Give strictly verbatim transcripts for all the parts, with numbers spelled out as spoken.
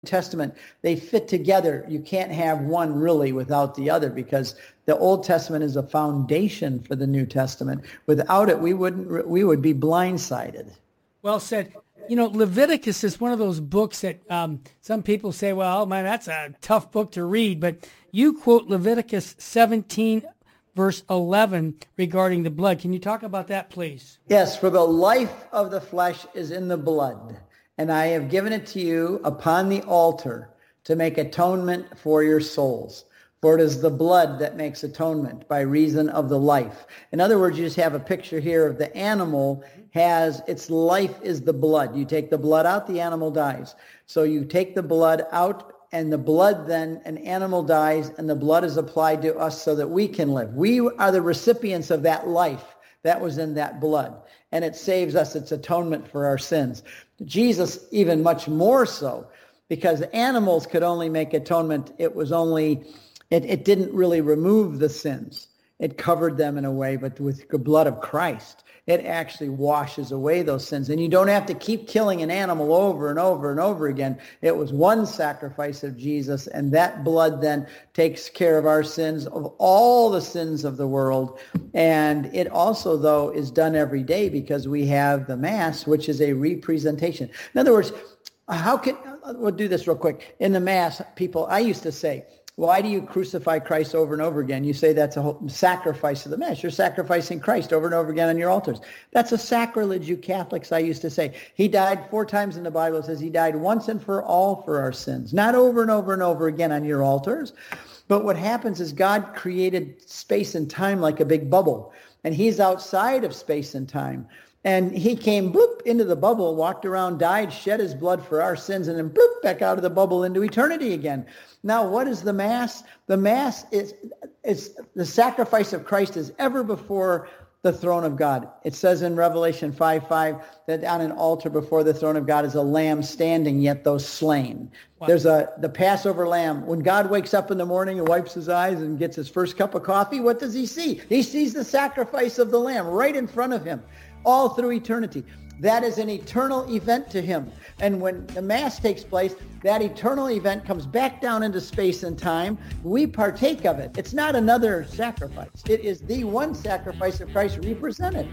Testament, they fit together. You can't have one really without the other, because the Old Testament is a foundation for the New Testament. Without it, we wouldn't, we would be blindsided. Well said. You know, Leviticus is one of those books that um, some people say, well, man, that's a tough book to read. But you quote Leviticus seventeen, verse eleven regarding the blood. Can you talk about that, please? Yes, for the life of the flesh is in the blood, and I have given it to you upon the altar to make atonement for your souls. For it is the blood that makes atonement by reason of the life. In other words, you just have a picture here of the animal has, its life is the blood. You take the blood out, the animal dies. So you take the blood out, and the blood then, an animal dies, and the blood is applied to us so that we can live. We are the recipients of that life that was in that blood, and it saves us. It's atonement for our sins. Jesus, even much more so, because animals could only make atonement. It was only... It, it didn't really remove the sins. It covered them in a way, but with the blood of Christ, it actually washes away those sins. And you don't have to keep killing an animal over and over and over again. It was one sacrifice of Jesus, and that blood then takes care of our sins, of all the sins of the world. And it also, though, is done every day because we have the Mass, which is a representation. In other words, how can, we'll do this real quick. In the Mass, people, I used to say, why do you crucify Christ over and over again? You say that's a whole sacrifice of the Mass. You're sacrificing Christ over and over again on your altars. That's a sacrilege, you Catholics, I used to say. He died four times in the Bible. It says he died once and for all for our sins. Not over and over and over again on your altars. But what happens is God created space and time like a big bubble. And he's outside of space and time. And he came bloop into the bubble, walked around, died, shed his blood for our sins, and then bloop back out of the bubble into eternity again. Now, what is the Mass? The Mass is, is the sacrifice of Christ is ever before the throne of God. It says in Revelation five five that on an altar before the throne of God is a lamb standing, yet those slain. Wow. There's a the Passover lamb. When God wakes up in the morning and wipes his eyes and gets his first cup of coffee, what does he see? He sees the sacrifice of the lamb right in front of him, all through eternity. That is an eternal event to him. And when the Mass takes place, that eternal event comes back down into space and time. We partake of it. It's not another sacrifice. It is the one sacrifice of Christ represented.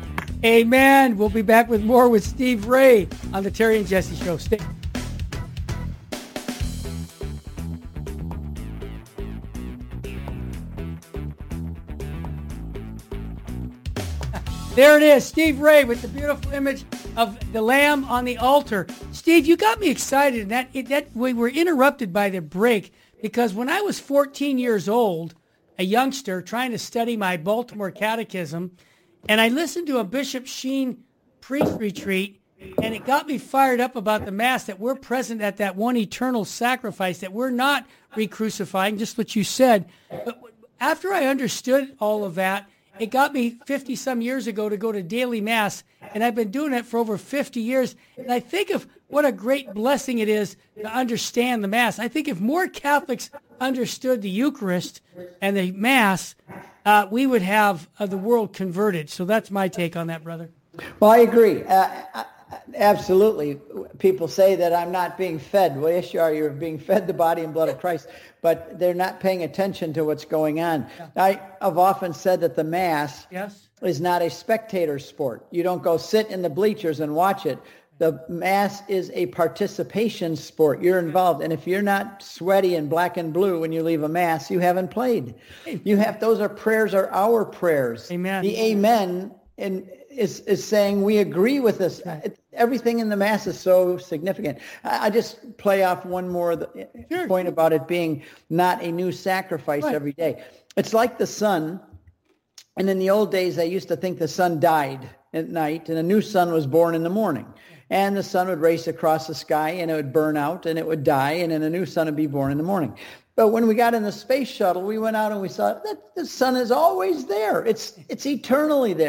Amen. We'll be back with more with Steve Ray on the Terry and Jesse Show. Stay. There it is, Steve Ray with the beautiful image of the lamb on the altar. Steve, you got me excited. And that, that we were interrupted by the break because when I was fourteen years old, a youngster trying to study my Baltimore Catechism, and I listened to a Bishop Sheen priest retreat, and it got me fired up about the Mass, that we're present at that one eternal sacrifice, that we're not re-crucifying, just what you said. But after I understood all of that, it got me fifty-some years ago to go to daily Mass, and I've been doing it for over fifty years. And I think of what a great blessing it is to understand the Mass. I think if more Catholics understood the Eucharist and the Mass, uh, we would have uh, the world converted. So that's my take on that, brother. Well, I agree. Uh, I, absolutely. People say that I'm not being fed. Well, yes, you are. You're being fed the body and blood of Christ, but they're not paying attention to what's going on. Yeah. I, I've often said that the Mass yes. is not a spectator sport. You don't go sit in the bleachers and watch it. The Mass is a participation sport. You're involved. And if you're not sweaty and black and blue when you leave a Mass, you haven't played. You have, those are prayers are our prayers. Amen. The amen in, is, is saying we agree with this. It, everything in the Mass is so significant. I, I just play off one more the, sure. point about it being not a new sacrifice right. every day. It's like the sun. And in the old days, they used to think the sun died at night and a new sun was born in the morning. And the sun would race across the sky and it would burn out and it would die, and then a new sun would be born in the morning. But when we got in the space shuttle, we went out and we saw that the sun is always there. It's it's eternally there.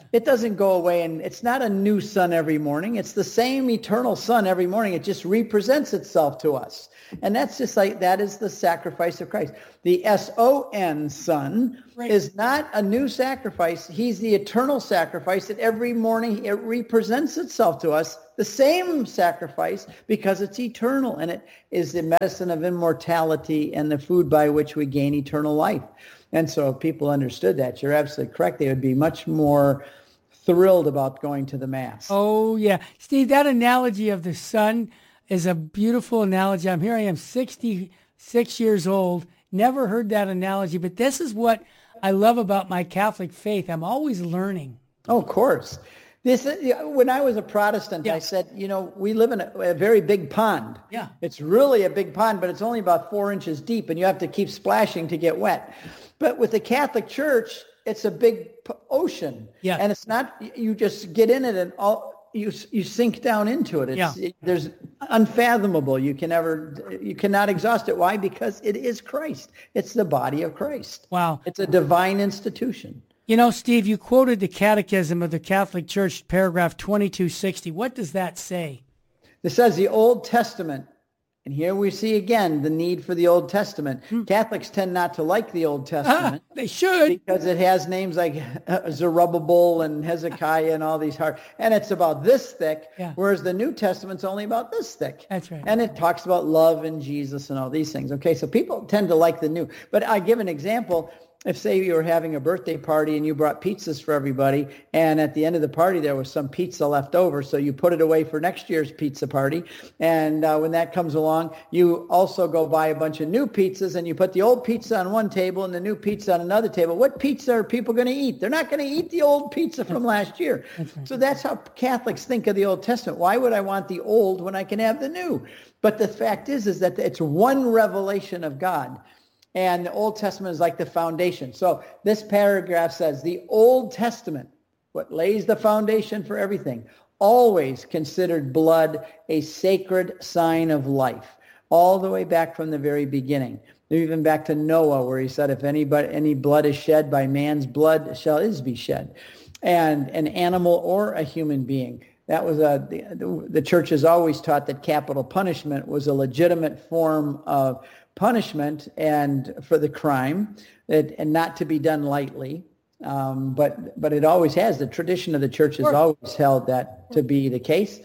It doesn't go away, and it's not a new sun every morning. It's the same eternal sun every morning. It just represents itself to us. And that's just like, that is the sacrifice of Christ. The S O N, Son, right, is not a new sacrifice. He's the eternal sacrifice that every morning it represents itself to us, the same sacrifice, because it's eternal, and it is the medicine of immortality and the food by which we gain eternal life. And so if people understood that, you're absolutely correct. They would be much more thrilled about going to the Mass. Oh, yeah. Steve, that analogy of the sun is a beautiful analogy. I'm here. I am sixty-six years old. Never heard that analogy, but this is what I love about my Catholic faith. I'm always learning. Oh, of course. This, when I was a Protestant, yeah. I said, you know, we live in a, a very big pond. Yeah. It's really a big pond, but it's only about four inches deep, and you have to keep splashing to get wet. But with the Catholic Church, it's a big ocean. Yeah. And it's not, you just get in it and all, you you sink down into it. It's, yeah. it, there's unfathomable. You can never, you cannot exhaust it. Why? Because it is Christ. It's the body of Christ. Wow. It's a divine institution. You know, Steve, you quoted the Catechism of the Catholic Church, paragraph twenty-two sixty. What does that say? It says the Old Testament, and here we see again the need for the Old Testament. Hmm. Catholics tend not to like the Old Testament. Ah, they should. Because it has names like Zerubbabel and Hezekiah and all these hard, and it's about this thick, yeah. whereas the New Testament's only about this thick. That's right. And it talks about love and Jesus and all these things. Okay, so people tend to like the New. But I give an example. If, say, you were having a birthday party and you brought pizzas for everybody, and at the end of the party there was some pizza left over, so you put it away for next year's pizza party, and uh, when that comes along, you also go buy a bunch of new pizzas, and you put the old pizza on one table and the new pizza on another table. What pizza are people going to eat? They're not going to eat the old pizza from last year. That's right. So that's how Catholics think of the Old Testament. Why would I want the old when I can have the new? But the fact is, is that it's one revelation of God. And the Old Testament is like the foundation. So this paragraph says the Old Testament, what lays the foundation for everything, always considered blood a sacred sign of life, all the way back from the very beginning. Even back to Noah, where he said, if anybody, any blood is shed, by man's blood shall his be shed. And an animal or a human being. That was a, the, the church has always taught that capital punishment was a legitimate form of punishment and for the crime, it, and not to be done lightly. Um, but but it always has. The tradition of the church has always held that to be the case.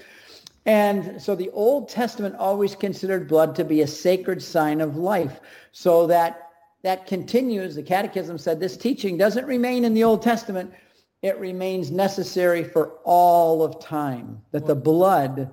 And so the Old Testament always considered blood to be a sacred sign of life. So that that continues. The Catechism said this teaching doesn't remain in the Old Testament. It remains necessary for all of time, that the blood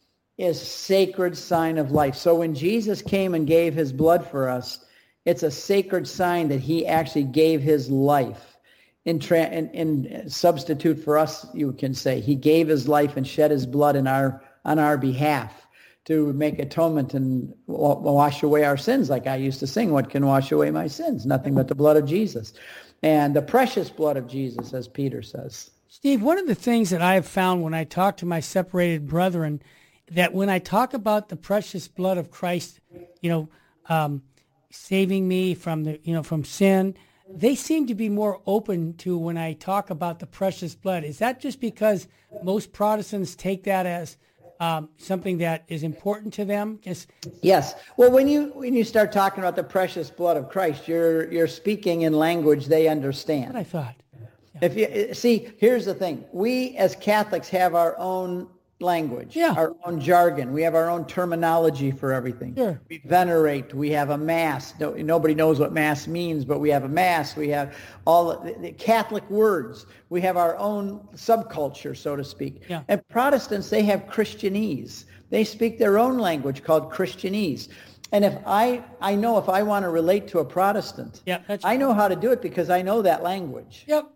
is sacred sign of life. So when Jesus came and gave his blood for us, it's a sacred sign that he actually gave his life in, tra- in, in substitute for us, you can say. He gave his life and shed his blood in our on our behalf to make atonement and wash away our sins. Like I used to sing, what can wash away my sins? Nothing but the blood of Jesus. And the precious blood of Jesus, as Peter says. Steve, one of the things that I have found when I talk to my separated brethren, that when I talk about the precious blood of Christ, you know, um, saving me from the, you know, from sin, they seem to be more open to when I talk about the precious blood. Is that just because most Protestants take that as um, something that is important to them? Just yes. Well, when you when you start talking about the precious blood of Christ, you're you're speaking in language they understand. What I thought. Yeah. If you see, here's the thing: we as Catholics have our own language, yeah. our own jargon. We have our own terminology for everything. Sure. We venerate. We have a mass. No, nobody knows what mass means, but we have a mass. We have all the, the Catholic words. We have our own subculture, so to speak. Yeah. And Protestants, they have Christianese. They speak their own language called Christianese. And if I, I know if I want to relate to a Protestant, yeah, that's I know how to do it because I know that language. Yep.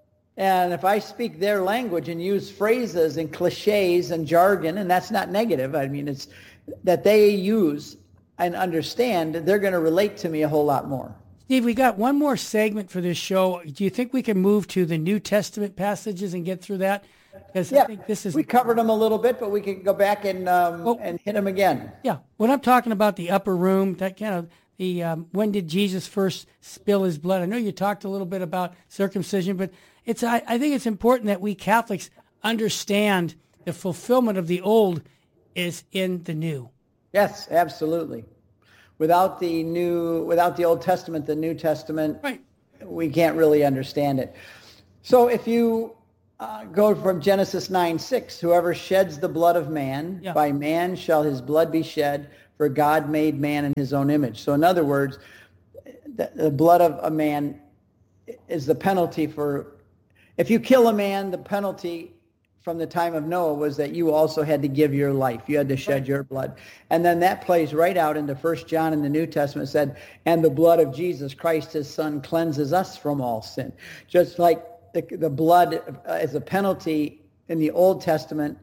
And if I speak their language and use phrases and cliches and jargon, and that's not negative, I mean, it's that they use and understand, they're going to relate to me a whole lot more. Steve, we got one more segment for this show. Do you think we can move to the New Testament passages and get through that? Because yeah, I think this is... we covered them a little bit, but we can go back and um, well, and hit them again. Yeah, when I'm talking about the upper room, that kind of the um, when did Jesus first spill his blood? I know you talked a little bit about circumcision, but it's I, I think it's important that we Catholics understand the fulfillment of the old is in the new. Yes, absolutely. Without the new, without the Old Testament, the New Testament, right. we can't really understand it. So if you uh, go from Genesis nine six, whoever sheds the blood of man, yeah. by man shall his blood be shed, for God made man in his own image. So in other words, the, the blood of a man is the penalty for, if you kill a man, the penalty from the time of Noah was that you also had to give your life. You had to shed right. your blood. And then that plays right out into First John in the New Testament. It said, and the blood of Jesus Christ, his son, cleanses us from all sin. Just like the, the blood uh, as a penalty in the Old Testament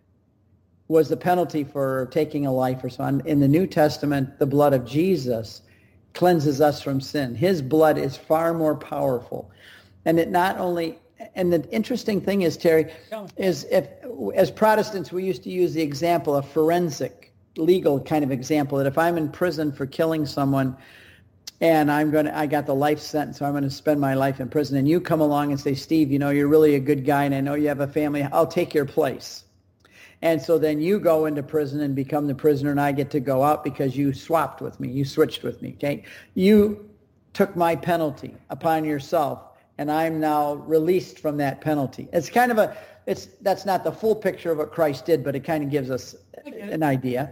was the penalty for taking a life or so on. In the New Testament, the blood of Jesus cleanses us from sin. His blood is far more powerful. And it not only... And the interesting thing is, Terry, is if as Protestants, we used to use the example, a forensic legal kind of example, that if I'm in prison for killing someone and I'm going to, I got the life sentence, so I'm going to spend my life in prison, and you come along and say, Steve, you know, you're really a good guy and I know you have a family, I'll take your place. And so then you go into prison and become the prisoner and I get to go out because you swapped with me, you switched with me, okay? You took my penalty upon yourself. And I'm now released from that penalty. It's kind of a, it's that's not the full picture of what Christ did, but it kind of gives us an idea.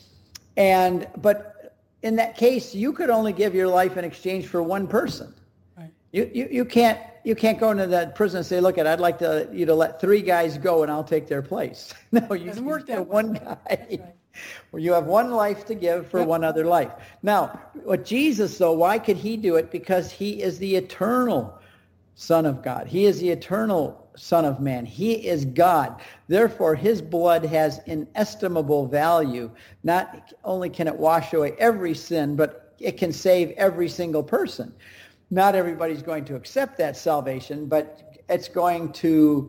And, but in that case, you could only give your life in exchange for one person. Right. You, you you can't you can't go into that prison and say, look, I'd like to you to let three guys go and I'll take their place. No, you doesn't work that one guy. Right. Where you have one life to give for yep. one other life. Now, what Jesus, though, why could he do it? Because he is the eternal Son of God. He is the eternal Son of Man. He is God. Therefore, his blood has inestimable value. Not only can it wash away every sin, but it can save every single person. Not everybody's going to accept that salvation, but it's going to,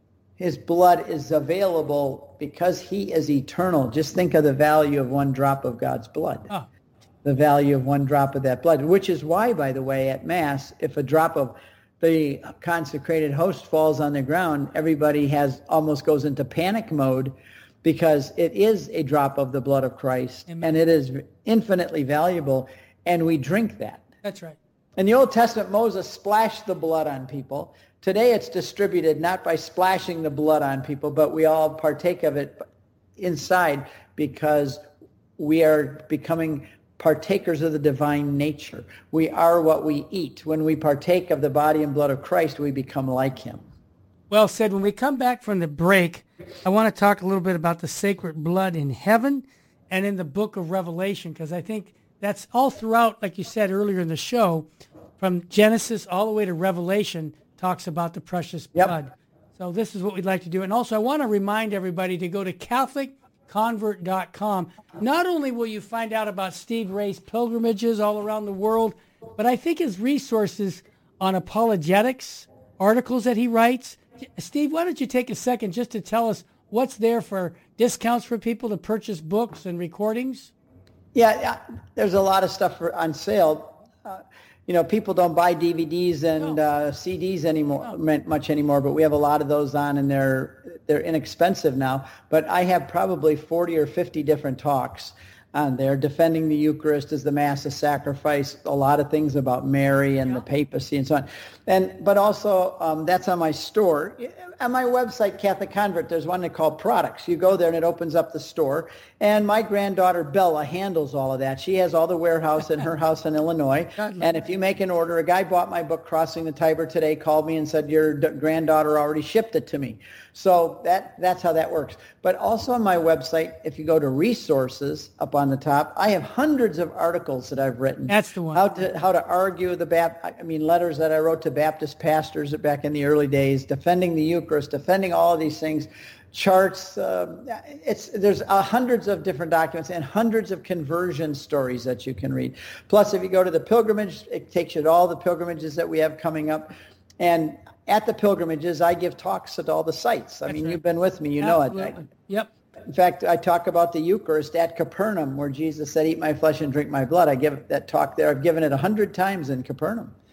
his blood is available because he is eternal. Just think of the value of one drop of God's blood. Oh. The value of one drop of that blood, which is why, by the way, at Mass, if a drop of the consecrated host falls on the ground, everybody has almost goes into panic mode because it is a drop of the blood of Christ. Amen. And it is infinitely valuable, and we drink that. That's right. In the Old Testament, Moses splashed the blood on people. Today it's distributed not by splashing the blood on people, but we all partake of it inside because we are becoming partakers of the divine nature. We are what we eat. When we partake of the body and blood of Christ, we become like him. Well said. When we come back from the break, I want to talk a little bit about the sacred blood in heaven and in the book of Revelation, because I think that's all throughout, like you said earlier in the show, from Genesis all the way to Revelation, talks about the precious blood. Yep. So this is what we'd like to do. And also, I want to remind everybody to go to Catholic Convert dot com. Not only will you find out about Steve Ray's pilgrimages all around the world, but I think his resources on apologetics, articles that he writes. Steve, why don't you take a second just to tell us what's there for discounts for people to purchase books and recordings? Yeah, yeah there's a lot of stuff for, on sale. Uh, you know, people don't buy D V Ds and no. uh, C Ds anymore, no. much anymore, but we have a lot of those on, and they're they're inexpensive now. But I have probably forty or fifty different talks on there, defending the Eucharist as the Mass of Sacrifice, a lot of things about Mary and yeah. the papacy and so on. And but also um, that's on my store. On my website, Catholic Convert, there's one called Products. You go there and it opens up the store. And my granddaughter Bella handles all of that. She has all the warehouse in her house in Illinois. And if you make an order, a guy bought my book, Crossing the Tiber, today, called me and said, your d- granddaughter already shipped it to me. So that that's how that works. But also on my website, if you go to resources up on the top, I have hundreds of articles that I've written. That's the one. How to how to argue the Baptist, I mean, letters that I wrote to Baptist pastors back in the early days, defending the Eucharist, defending all of these things, charts. Uh, it's there's uh, hundreds of different documents and hundreds of conversion stories that you can read. Plus, if you go to the pilgrimage, it takes you to all the pilgrimages that we have coming up. And at the pilgrimages, I give talks at all the sites. I That's mean, right. You've been with me, you Absolutely. know it. I, yep. In fact, I talk about the Eucharist at Capernaum, where Jesus said, eat my flesh and drink my blood. I give that talk there. I've given it a hundred times in Capernaum.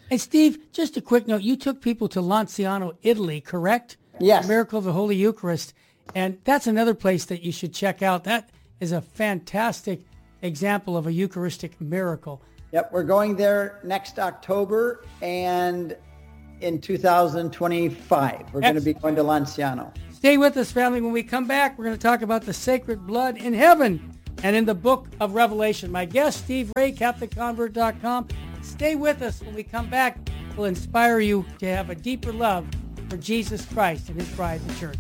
And Steve, just a quick note. You took people to Lanciano, Italy, correct? Yes. The Miracle of the Holy Eucharist. And that's another place that you should check out. That is a fantastic example of a Eucharistic miracle. Yep, we're going there next October, and in two thousand twenty-five, we're going to be going to Lanciano. Stay with us, family. When we come back, we're going to talk about the sacred blood in heaven and in the book of Revelation. My guest, Steve Ray, Catholic Convert dot com. Stay with us. When we come back, we'll inspire you to have a deeper love for Jesus Christ and his bride, the church.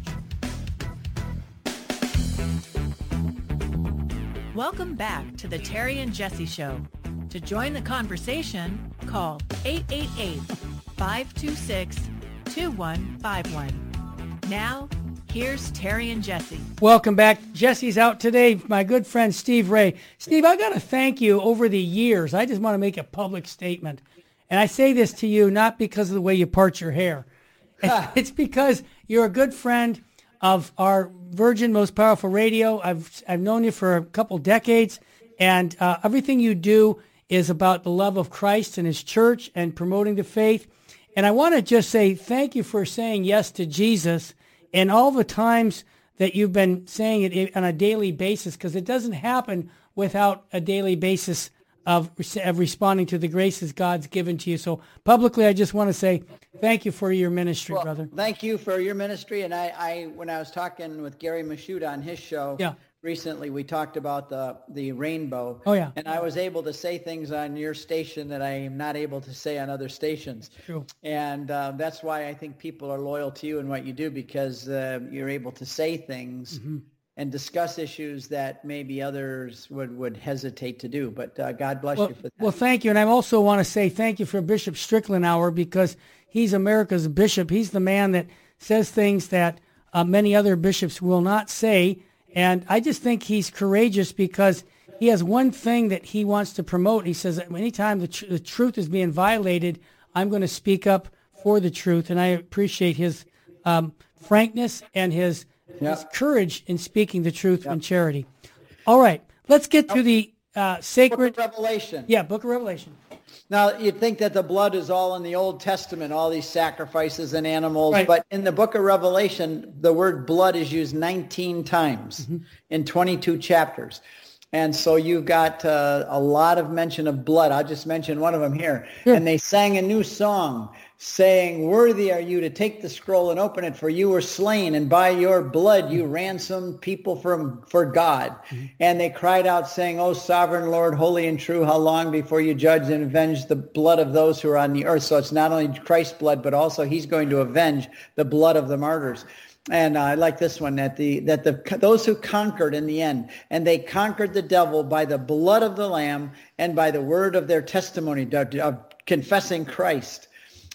Welcome back to the Terry and Jesse Show. To join the conversation, call eight eight eight, five two six, two one five one. Now, here's Terry and Jesse. Welcome back. Jesse's out today. My good friend Steve Ray. Steve, I got to thank you over the years. I just want to make a public statement. And I say this to you not because of the way you part your hair. It's because you're a good friend of our Virgin Most Powerful Radio. I've I've known you for a couple decades, and uh, everything you do is about the love of Christ and his church and promoting the faith. And I want to just say thank you for saying yes to Jesus and all the times that you've been saying it on a daily basis, because it doesn't happen without a daily basis of, of responding to the graces God's given to you. So publicly, I just want to say thank you for your ministry, well, brother. Thank you for your ministry. And I, I when I was talking with Gary Mashuda on his show yeah. recently, we talked about the, the rainbow. Oh, yeah. And I was able to say things on your station that I am not able to say on other stations. True. And uh, that's why I think people are loyal to you and what you do, because uh, you're able to say things mm-hmm. and discuss issues that maybe others would, would hesitate to do. But uh, God bless well, you for that. Well, thank you. And I also want to say thank you for Bishop Stricklandauer, because he's America's bishop. He's the man that says things that uh, many other bishops will not say. And I just think he's courageous because he has one thing that he wants to promote. He says that anytime the, tr- the truth is being violated, I'm going to speak up for the truth. And I appreciate his um, frankness and his Yep. His courage in speaking the truth yep. in charity. All right, let's get to the uh, sacred... Book of Revelation. Yeah, Book of Revelation. Now, you'd think that the blood is all in the Old Testament, all these sacrifices and animals, right. but in the Book of Revelation, the word blood is used nineteen times mm-hmm. in twenty-two chapters. And so you've got uh, a lot of mention of blood. I'll just mention one of them here. Sure. And they sang a new song, saying, "Worthy are you to take the scroll and open it, for you were slain, and by your blood you ransomed people from for God." Mm-hmm. And they cried out, saying, "O sovereign Lord, holy and true, how long before you judge and avenge the blood of those who are on the earth?" So it's not only Christ's blood, but also he's going to avenge the blood of the martyrs. And uh, I like this one, that the that the those who conquered in the end, and they conquered the devil by the blood of the Lamb and by the word of their testimony of, of confessing Christ.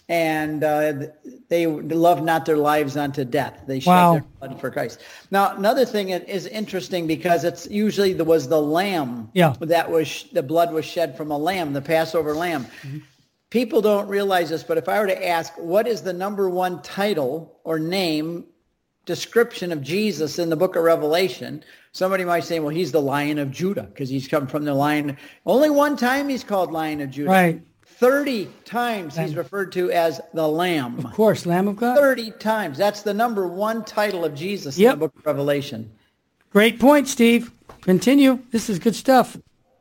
And uh, they loved not their lives unto death. They shed wow. their blood for Christ. Now, another thing is interesting, because it's usually there was the lamb yeah. that was, the blood was shed from a lamb, the Passover lamb. Mm-hmm. People don't realize this, but if I were to ask, what is the number one title or name description of Jesus in the book of Revelation, somebody might say, well, he's the Lion of Judah, because he's come from the Lion. Only one time he's called Lion of Judah. Right. thirty times he's referred to as the Lamb. Of course, Lamb of God. thirty times. That's the number one title of Jesus yep. in the book of Revelation. Great point, Steve. Continue. This is good stuff.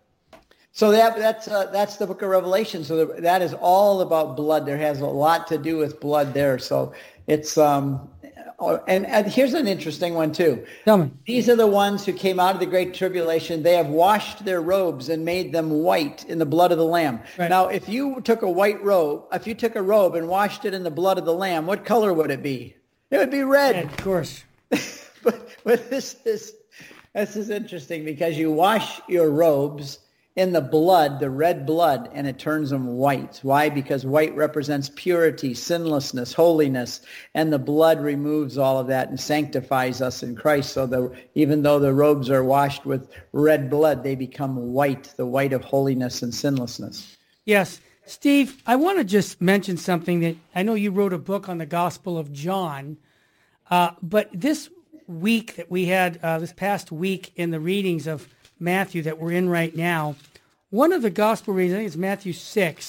So that that's uh, that's the book of Revelation. So the, that is all about blood. There has a lot to do with blood there. So it's um, and, and here's an interesting one too. Tell me. These are the ones who came out of the great tribulation. They have washed their robes and made them white in the blood of the Lamb. Right. Now, if you took a white robe, if you took a robe and washed it in the blood of the Lamb, what color would it be? It would be red. Red, of course. but but this is this is interesting, because you wash your robes in the blood, the red blood, and it turns them white. Why? Because white represents purity, sinlessness, holiness, and the blood removes all of that and sanctifies us in Christ. So the, even though the robes are washed with red blood, they become white, the white of holiness and sinlessness. Yes. Steve, I want to just mention something that I know you wrote a book on the Gospel of John, uh, but this week that we had, uh, this past week in the readings of Matthew that we're in right now, one of the gospel readings, I think it's Matthew six,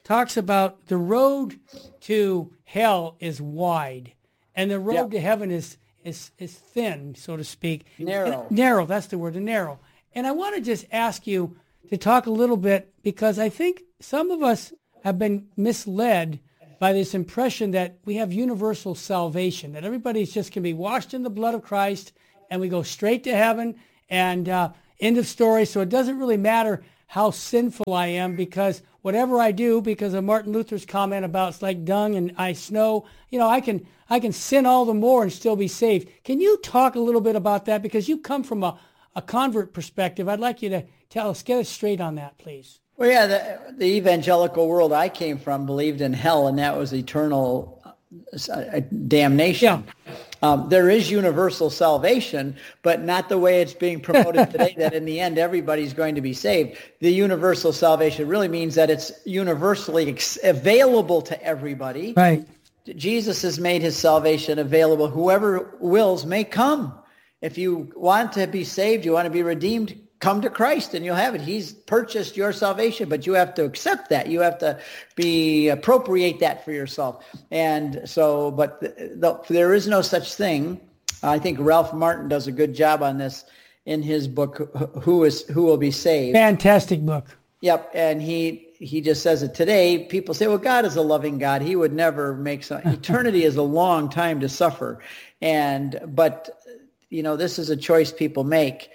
talks about the road to hell is wide, and the road Yep. to heaven is is is thin, so to speak. Narrow. And- narrow, that's the word, the narrow. And I want to just ask you to talk a little bit, because I think some of us have been misled by this impression that we have universal salvation, that everybody's just going to be washed in the blood of Christ and we go straight to heaven, and uh, end of story. So it doesn't really matter how sinful I am, because whatever I do, because of Martin Luther's comment about it's like dung and ice snow, you know, I can I can sin all the more and still be saved. Can you talk a little bit about that? Because you come from a, a convert perspective. I'd like you to tell us, get us straight on that, please. Well, yeah, the, the evangelical world I came from believed in hell, and that was eternal uh, damnation. Yeah. Um, there is universal salvation, but not the way it's being promoted today, that in the end everybody's going to be saved. The universal salvation really means that it's universally ex- available to everybody. Right. Jesus has made his salvation available. Whoever wills may come. If you want to be saved, you want to be redeemed, come to Christ and you'll have it. He's purchased your salvation, but you have to accept that. You have to be appropriate that for yourself. And so, but the, the, there is no such thing. I think Ralph Martin does a good job on this in his book, Who is Who Will Be Saved. Fantastic book. Yep, and he he just says it today. People say, well, God is a loving God. He would never make some, eternity is a long time to suffer. And, but, you know, this is a choice people make.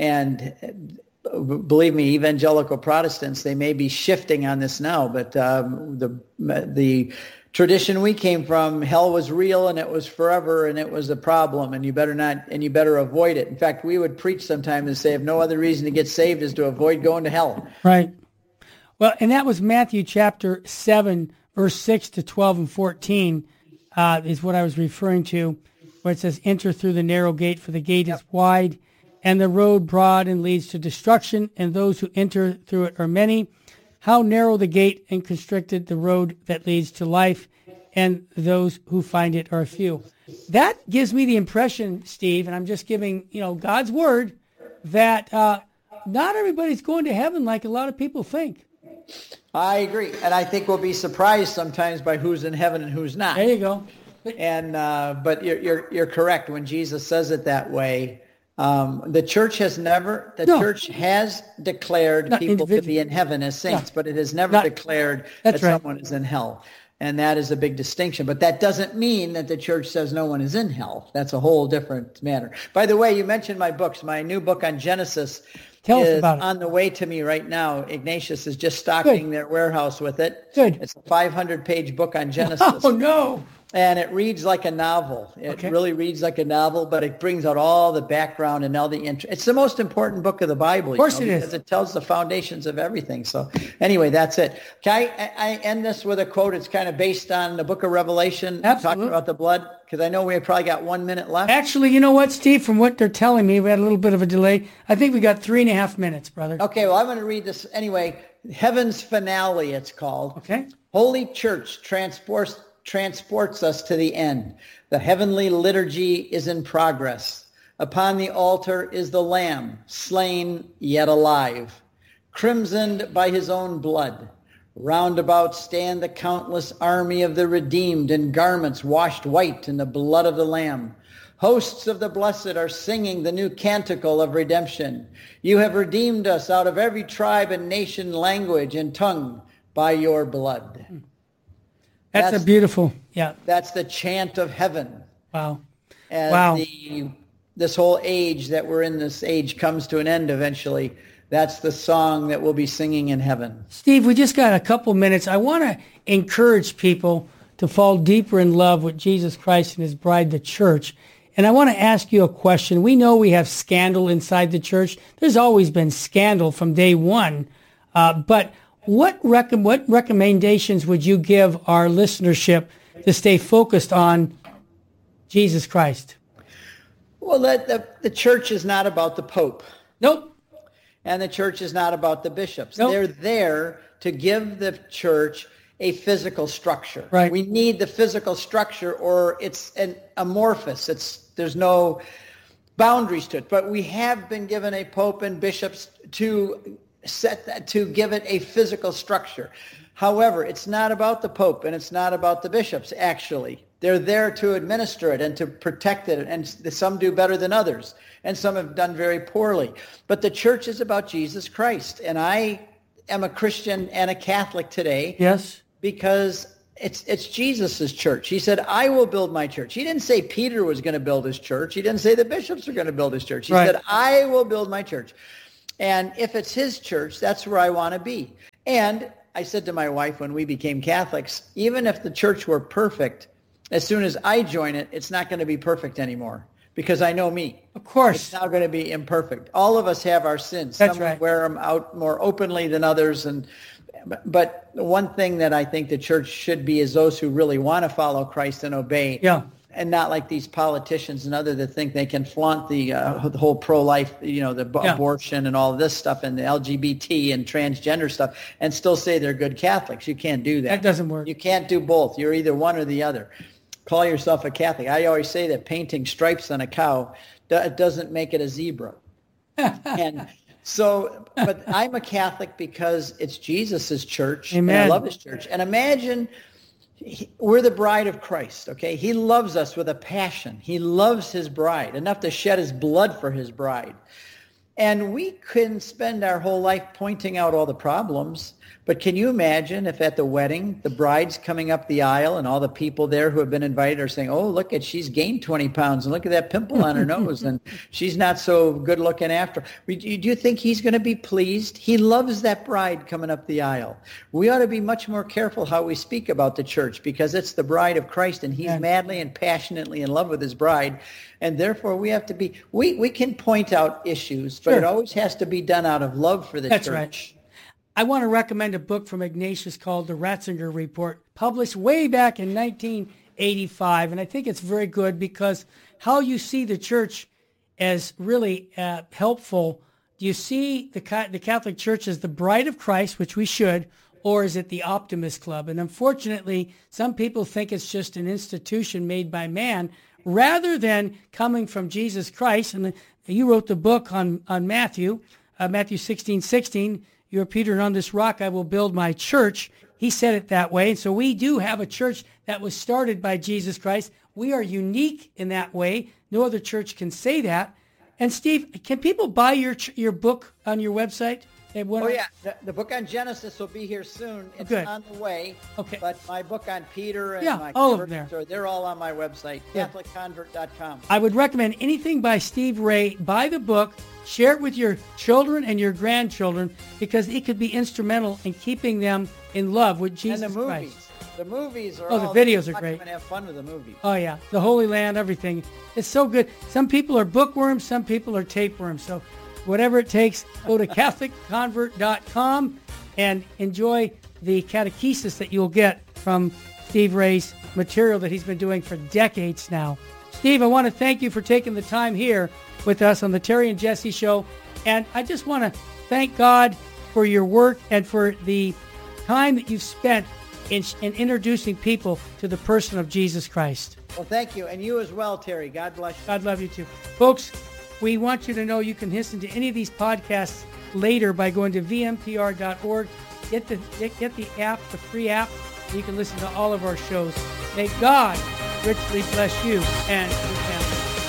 And believe me, evangelical Protestants, they may be shifting on this now, but um, the the tradition we came from, hell was real and it was forever and it was a problem, and you better not, and you better avoid it. In fact, we would preach sometimes and say, if no other reason to get saved is to avoid going to hell. Right. Well, and that was Matthew chapter seven, verse six to twelve and fourteen uh, is what I was referring to, where it says, enter through the narrow gate, for the gate yep. is wide and the road broad and leads to destruction, and those who enter through it are many. How narrow the gate and constricted the road that leads to life, and those who find it are few. That gives me the impression, Steve, and I'm just giving, you know, God's word, that uh, not everybody's going to heaven like a lot of people think. I agree, and I think we'll be surprised sometimes by who's in heaven and who's not. There you go. And uh, but you're, you're you're correct when Jesus says it that way. Um, the church has never, the no. church has declared Not people to be in heaven as saints, yeah. but it has never Not, declared that right. someone is in hell. And that is a big distinction. But that doesn't mean that the church says no one is in hell. That's a whole different matter. By the way, you mentioned my books. My new book on Genesis Tell is us about it. on the way to me right now. Ignatius is just stocking Good. their warehouse with it. Good. It's a five hundred page book on Genesis. Oh, no. And it reads like a novel. It okay. really reads like a novel, but it brings out all the background and all the interest. It's the most important book of the Bible. Of course you know, it because is. It tells the foundations of everything. So anyway, that's it. Can I, I end this with a quote? It's kind of based on the book of Revelation, Absolutely. talking about the blood, because I know we have probably got one minute left. Actually, you know what, Steve? From what they're telling me, we had a little bit of a delay. I think we got three and a half minutes, brother. Okay, well, I'm going to read this anyway. Heaven's Finale, it's called. Okay. Holy Church transports transports us to the end. The heavenly liturgy is in progress. Upon the altar is the Lamb, slain yet alive, crimsoned by his own blood. Round about stand the countless army of the redeemed in garments washed white in the blood of the Lamb. Hosts of the blessed are singing the new canticle of redemption. You have redeemed us out of every tribe and nation, language, and tongue by your blood. That's, that's a beautiful, yeah. That's the chant of heaven. Wow. As wow. The, this whole age that we're in, this age comes to an end eventually. That's the song that we'll be singing in heaven. Steve, we just got a couple minutes. I want to encourage people to fall deeper in love with Jesus Christ and his bride, the church. And I want to ask you a question. We know we have scandal inside the church. There's always been scandal from day one. Uh, but what rec- what recommendations would you give our listenership to stay focused on Jesus Christ? Well, that, the, the church is not about the Pope. Nope. And the church is not about the bishops. Nope. They're there to give the church a physical structure. Right. We need the physical structure, or it's an amorphous. It's there's no boundaries to it. But we have been given a pope and bishops to set that, to give it a physical structure. However, it's not about the Pope and it's not about the bishops, actually. They're there to administer it and to protect it, and some do better than others, and some have done very poorly. But the church is about Jesus Christ, and I am a Christian and a Catholic today. Yes. Because it's it's Jesus's church. He said, I will build my church. He didn't say Peter was going to build his church. He didn't say the bishops are going to build his church. He right. said, I will build my church. And if it's his church, that's where I want to be. And I said to my wife when we became Catholics, even if the church were perfect, as soon as I join it, it's not going to be perfect anymore because I know me. Of course. It's now going to be imperfect. All of us have our sins. That's Some right. wear them out more openly than others. And But the one thing that I think the church should be is those who really want to follow Christ and obey. Yeah. And not like these politicians and others that think they can flaunt the, uh, the whole pro-life, you know, the b- Yeah. abortion and all of this stuff and the L G B T and transgender stuff and still say they're good Catholics. You can't do that. That doesn't work. You can't do both. You're either one or the other. Call yourself a Catholic. I always say that painting stripes on a cow do- doesn't make it a zebra. And so, but I'm a Catholic because it's Jesus's church. Amen. And I love his church. And imagine he, we're the bride of Christ, okay? He loves us with a passion. He loves his bride, enough to shed his blood for his bride. And we can spend our whole life pointing out all the problems. But can you imagine if at the wedding, the bride's coming up the aisle and all the people there who have been invited are saying, oh, look at, she's gained twenty pounds and look at that pimple on her nose and she's not so good looking after. Do you think he's going to be pleased? He loves that bride coming up the aisle. We ought to be much more careful how we speak about the church because it's the bride of Christ and he's Yeah. madly and passionately in love with his bride. And therefore we have to be, we, we can point out issues, but Sure. it always has to be done out of love for the That's church. right. I want to recommend a book from Ignatius called The Ratzinger Report, published way back in nineteen eighty-five. And I think it's very good because how you see the church as really uh, helpful. Do you see the, the Catholic Church as the bride of Christ, which we should, or is it the Optimist Club? And unfortunately, some people think it's just an institution made by man rather than coming from Jesus Christ. And you wrote the book on, on Matthew, uh, Matthew sixteen sixteen. You are Peter, and on this rock I will build my church. He said it that way. And so we do have a church that was started by Jesus Christ. We are unique in that way. No other church can say that. And Steve, can people buy your your book on your website? Oh, yeah. The, the book on Genesis will be here soon. It's Good. on the way. Okay. But my book on Peter and Yeah, my all of church, them there. are- they're all on my website, Yeah. Catholic Convert dot com. I would recommend anything by Steve Ray. Buy the book, share it with your children and your grandchildren because it could be instrumental in keeping them in love with Jesus And the movies. Christ. The movies are Oh, the all, videos are watch great. them and have fun with the movies. Oh, yeah. The Holy Land, everything. It's so good. Some people are bookworms. Some people are tapeworms. So whatever it takes, go to Catholic Convert dot com and enjoy the catechesis that you'll get from Steve Ray's material that he's been doing for decades now. Steve, I want to thank you for taking the time here with us on the Terry and Jesse Show. And I just want to thank God for your work and for the time that you've spent in, in introducing people to the person of Jesus Christ. Well, thank you. And you as well, Terry. God bless you. God love you too. Folks, we want you to know you can listen to any of these podcasts later by going to V M P R dot org. Get the, get, get the app, the free app. You can listen to all of our shows. May God richly bless you and